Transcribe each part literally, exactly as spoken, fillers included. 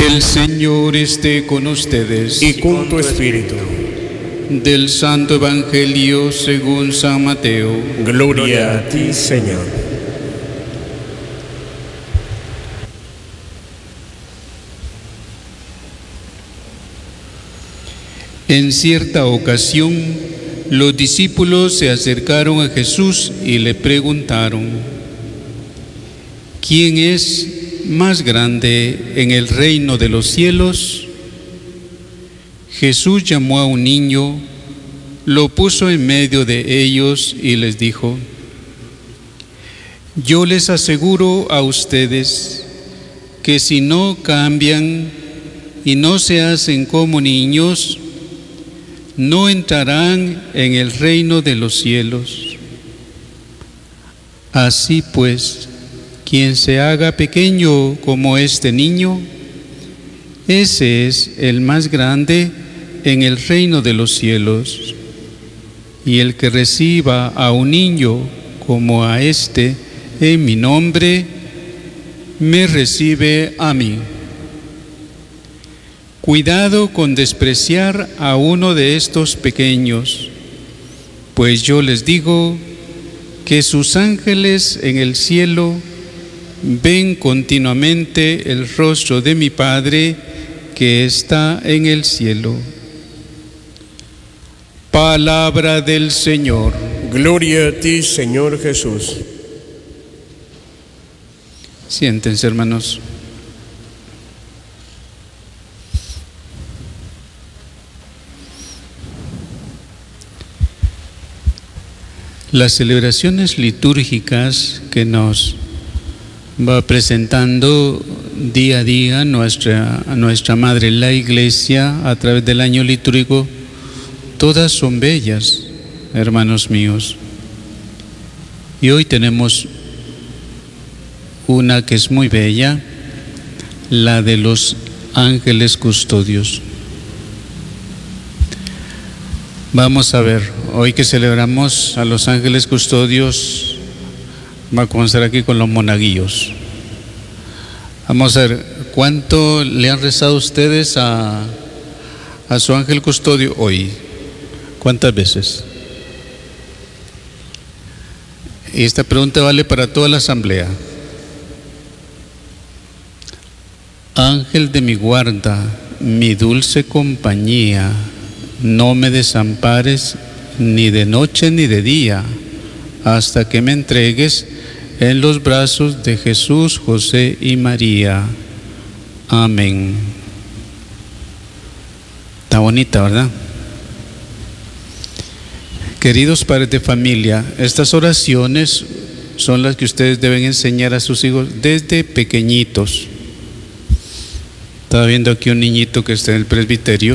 El Señor esté con ustedes. Y con tu espíritu. Del Santo Evangelio según San Mateo. Gloria a ti, Señor. En cierta ocasión, los discípulos se acercaron a Jesús y le preguntaron: ¿quién es más grande en el reino de los cielos? Jesús llamó a un niño, lo puso en medio de ellos y les dijo: yo les aseguro a ustedes que si no cambian y no se hacen como niños, no entrarán en el reino de los cielos. Así pues, quien se haga pequeño como este niño, ese es el más grande en el reino de los cielos. Y el que reciba a un niño como a este en mi nombre, me recibe a mí. Cuidado con despreciar a uno de estos pequeños, pues yo les digo que sus ángeles en el cielo ven continuamente el rostro de mi Padre que está en el cielo. Palabra del Señor. Gloria a ti, Señor Jesús. Siéntense, hermanos. Las celebraciones litúrgicas que nos va presentando día a día nuestra, nuestra Madre la Iglesia a través del año litúrgico, todas son bellas, hermanos míos. Y hoy tenemos una que es muy bella, la de los ángeles custodios. Vamos a ver, hoy que celebramos a los ángeles custodios, va a comenzar aquí con los monaguillos. Vamos a ver, ¿cuánto le han rezado ustedes a, a su ángel custodio hoy? ¿Cuántas veces? Y esta pregunta vale para toda la asamblea. Ángel de mi guarda, mi dulce compañía, no me desampares ni de noche ni de día, hasta que me entregues en los brazos de Jesús, José y María. Amén. Está bonita, ¿verdad? Queridos padres de familia, estas oraciones son las que ustedes deben enseñar a sus hijos desde pequeñitos. Estaba viendo aquí un niñito que está en el presbiterio.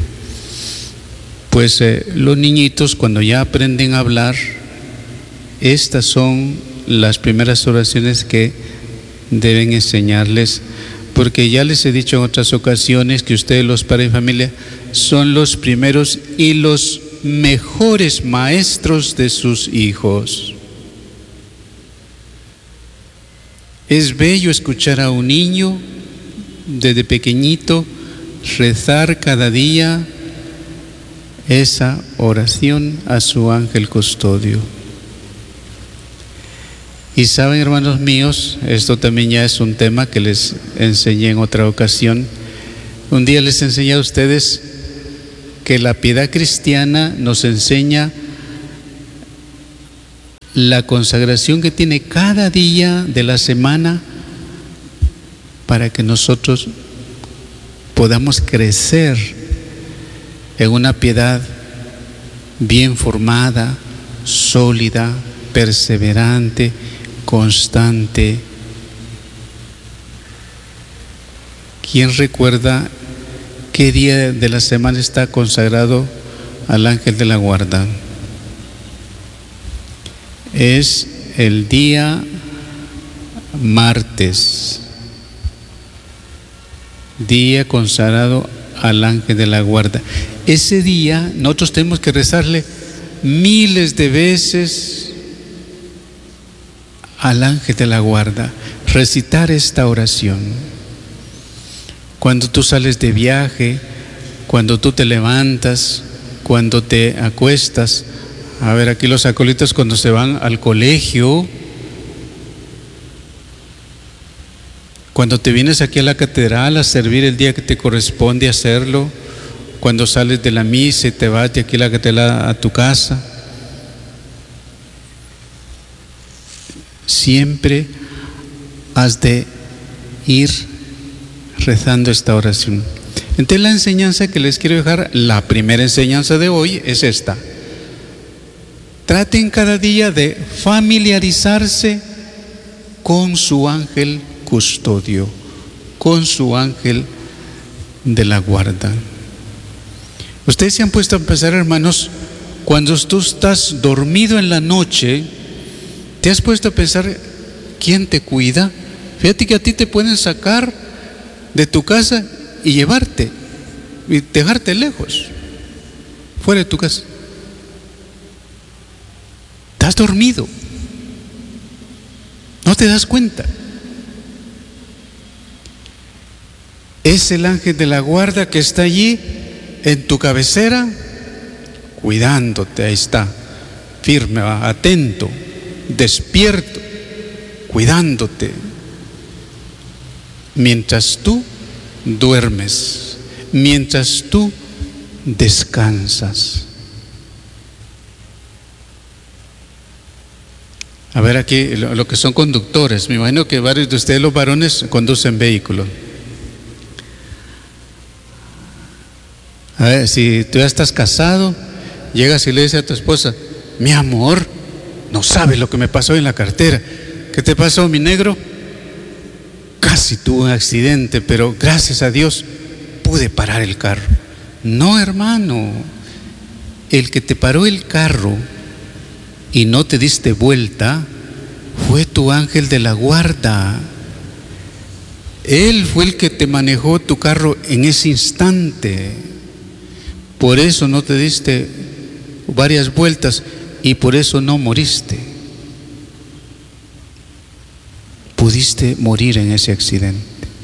Pues eh, los niñitos, cuando ya aprenden a hablar, estas son las primeras oraciones que deben enseñarles, porque ya les he dicho en otras ocasiones que ustedes, los padres de familia, son los primeros y los mejores maestros de sus hijos. Es bello escuchar a un niño desde pequeñito rezar cada día esa oración a su ángel custodio. Y saben, hermanos míos, esto también ya es un tema que les enseñé en otra ocasión. Un día les enseñé a ustedes que la piedad cristiana nos enseña la consagración que tiene cada día de la semana para que nosotros podamos crecer en una piedad bien formada, sólida, perseverante, constante. ¿Quién recuerda qué día de la semana está consagrado al ángel de la guarda? Es el día martes, día consagrado al ángel de la guarda. Ese día nosotros tenemos que rezarle miles de veces al ángel de la guarda, recitar esta oración. cuando tú sales de viaje, cuando tú te levantas, cuando te acuestas. A ver, aquí los acólitos cuando se van al colegio, cuando te vienes aquí a la catedral a servir el día que te corresponde hacerlo, cuando sales de la misa y te vas de aquí a la catedral a tu casa, siempre has de ir rezando esta oración. Entonces la enseñanza que les quiero dejar, la primera enseñanza de hoy es esta: traten cada día de familiarizarse con su ángel custodio, con su ángel de la guarda. Ustedes se han puesto a pensar, hermanos, cuando tú estás dormido en la noche, ¿te has puesto a pensar quién te cuida? Fíjate que a ti te pueden sacar de tu casa y llevarte y dejarte lejos, fuera de tu casa. Estás dormido, no te das cuenta. Es el ángel de la guarda que está allí en tu cabecera, cuidándote. Ahí está, firme, atento, despierto, cuidándote, mientras tú duermes, mientras tú descansas. A ver aquí, lo, lo que son conductores, me imagino que varios de ustedes, los varones, conducen vehículos. A ver, si tú ya estás casado, llegas y le dices a tu esposa: mi amor, no sabes lo que me pasó en la cartera. ¿Qué te pasó, mi negro? Casi tuve un accidente, pero gracias a Dios pude parar el carro. No, hermano, el que te paró el carro y no te diste vuelta fue tu ángel de la guarda. Él fue el que te manejó tu carro en ese instante. Por eso no te diste varias vueltas y por eso no moriste. Pudiste morir en ese accidente.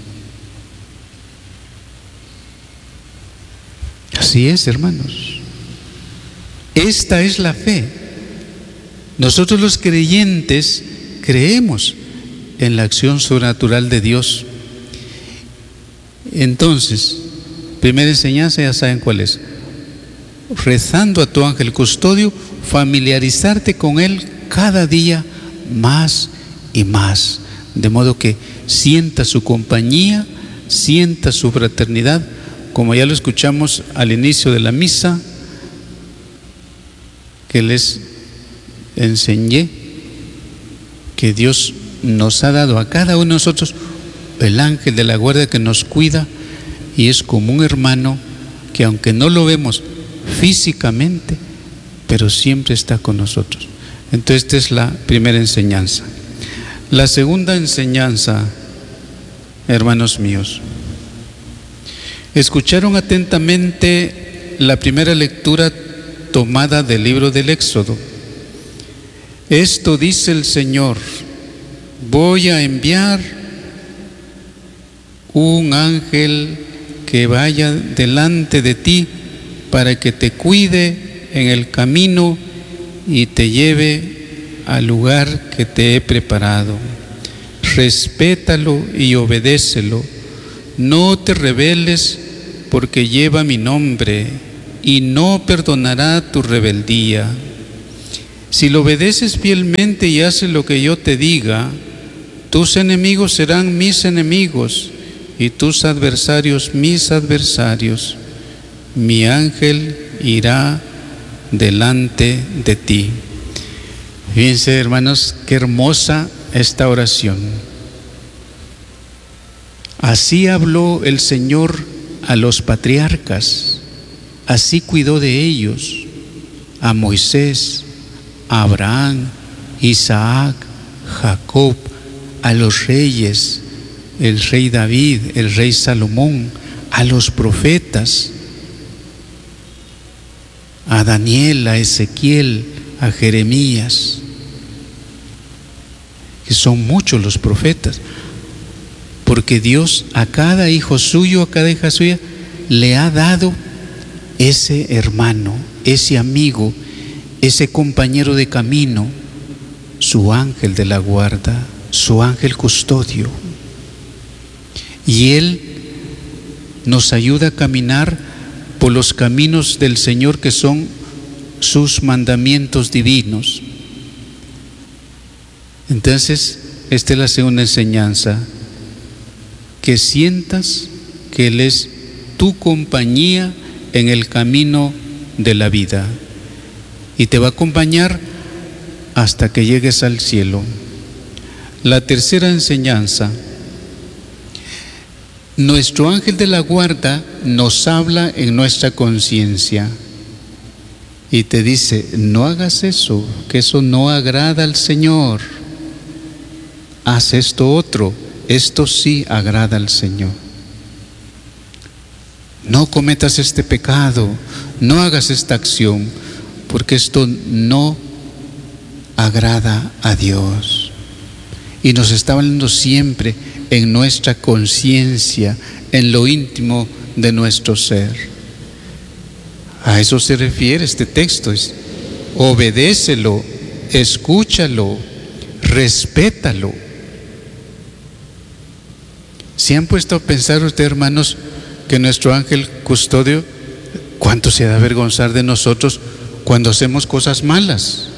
Así es, hermanos. Esta es la fe. Nosotros los creyentes creemos en la acción sobrenatural de Dios. Entonces, primera enseñanza, ya saben cuál es: rezando a tu ángel custodio, familiarizarte con él cada día más y más, de modo que sienta su compañía, sienta su fraternidad, como ya lo escuchamos al inicio de la misa que les enseñé, que Dios nos ha dado a cada uno de nosotros el ángel de la guarda que nos cuida, y es como un hermano que, aunque no lo vemos físicamente, pero siempre está con nosotros. Entonces esta es la primera enseñanza. La segunda enseñanza, hermanos míos, escucharon atentamente la primera lectura tomada del libro del Éxodo. Esto dice el Señor: voy a enviar un ángel que vaya delante de ti para que te cuide en el camino y te lleve al lugar que te he preparado. Respétalo y obedécelo. No te rebeles, porque lleva mi nombre y no perdonará tu rebeldía. Si lo obedeces fielmente y haces lo que yo te diga, tus enemigos serán mis enemigos y tus adversarios mis adversarios. Mi ángel irá delante de ti. Fíjense, hermanos, qué hermosa esta oración. Así habló el Señor a los patriarcas, así cuidó de ellos, a Moisés, a Abraham, Isaac, Jacob, a los reyes, el rey David, el rey Salomón, a los profetas, a Daniel, a Ezequiel, a Jeremías, que son muchos los profetas, porque Dios a cada hijo suyo, a cada hija suya, le ha dado ese hermano, ese amigo, ese compañero de camino, su ángel de la guarda, su ángel custodio. Y Él nos ayuda a caminar por los caminos del Señor, que son sus mandamientos divinos. Entonces, esta es la segunda enseñanza, que sientas que Él es tu compañía en el camino de la vida y te va a acompañar hasta que llegues al cielo. La tercera enseñanza, nuestro ángel de la guarda nos habla en nuestra conciencia y te dice: no hagas eso, que eso no agrada al Señor. Haz esto otro, esto sí agrada al Señor. No cometas este pecado, no hagas esta acción, porque esto no agrada a Dios. Y nos está hablando siempre en nuestra conciencia, en lo íntimo de nuestro ser. A eso se refiere este texto: es obedécelo, escúchalo, respétalo. ¿Se han puesto a pensar ustedes, hermanos, que nuestro ángel custodio, cuánto se ha de avergonzar de nosotros cuando hacemos cosas malas?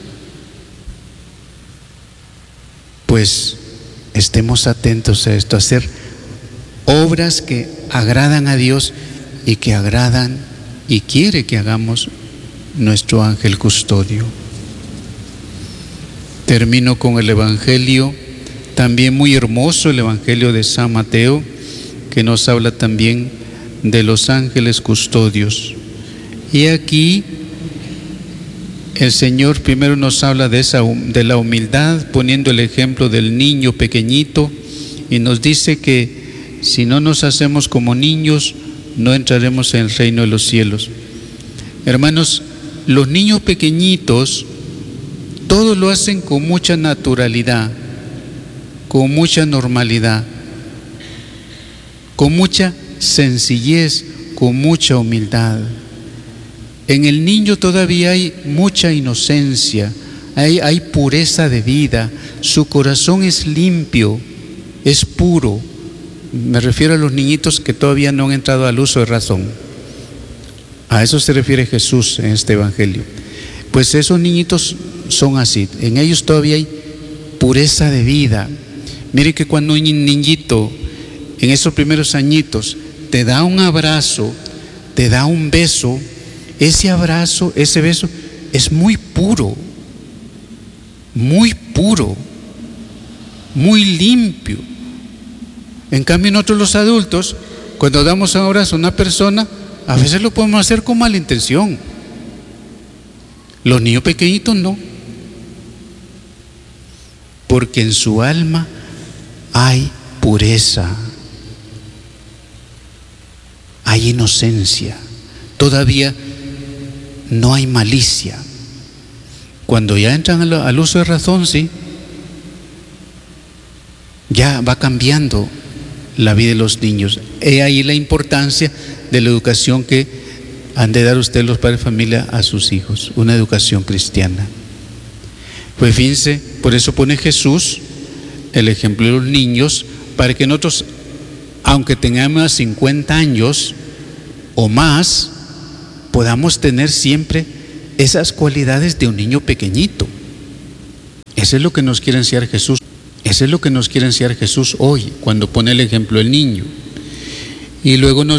Pues estemos atentos a esto, a hacer obras que agradan a Dios y que agradan y quiere que hagamos nuestro ángel custodio. Termino con el Evangelio, también muy hermoso, el Evangelio de San Mateo, que nos habla también de los ángeles custodios. Y aquí el Señor primero nos habla de, esa, de la humildad, poniendo el ejemplo del niño pequeñito, y nos dice que si no nos hacemos como niños, no entraremos en el reino de los cielos. Hermanos, los niños pequeñitos todo lo hacen con mucha naturalidad, con mucha normalidad, con mucha sencillez, con mucha humildad. En el niño todavía hay mucha inocencia, hay, hay pureza de vida, su corazón es limpio, es puro. Me refiero a los niñitos que todavía no han entrado al uso de razón. A eso se refiere Jesús en este Evangelio. Pues esos niñitos son así, en ellos todavía hay pureza de vida. Mire que cuando un niñito en esos primeros añitos te da un abrazo, te da un beso, ese abrazo, ese beso es muy puro, muy puro, muy limpio. En cambio nosotros los adultos, cuando damos un abrazo a una persona, a veces lo podemos hacer con mala intención. Los niños pequeñitos no, porque en su alma hay pureza, hay inocencia, todavía no hay malicia. Cuando ya entran al, al uso de razón, sí, ya va cambiando la vida de los niños. He ahí la importancia de la educación que han de dar ustedes los padres de familia a sus hijos, una educación cristiana. Pues fíjense, por eso pone Jesús el ejemplo de los niños, para que nosotros, aunque tengamos cincuenta años o más, podamos tener siempre esas cualidades de un niño pequeñito. Eso es lo que nos quiere enseñar Jesús. Eso es lo que nos quiere enseñar Jesús hoy, cuando pone el ejemplo del niño. Y luego nos